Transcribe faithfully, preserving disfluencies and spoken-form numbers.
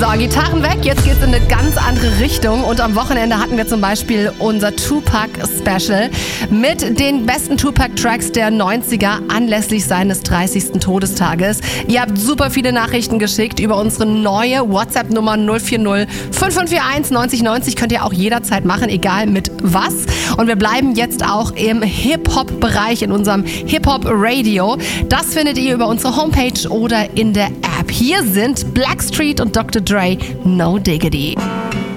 Gitarren weg, jetzt geht's in eine ganz andere Richtung und am Wochenende hatten wir zum Beispiel unser Tupac-Special mit den besten Tupac-Tracks der neunziger anlässlich seines dreißigsten Todestages. Ihr habt super viele Nachrichten geschickt über unsere neue WhatsApp-Nummer null vier null fünf fünf vier eins neunzig neunzig, könnt ihr auch jederzeit machen, egal mit was. Und wir bleiben jetzt auch im Hip-Hop-Bereich, in unserem Hip-Hop-Radio. Das findet ihr über unsere Homepage oder in der App. Hier sind Blackstreet und Doktor Dre, No Diggity.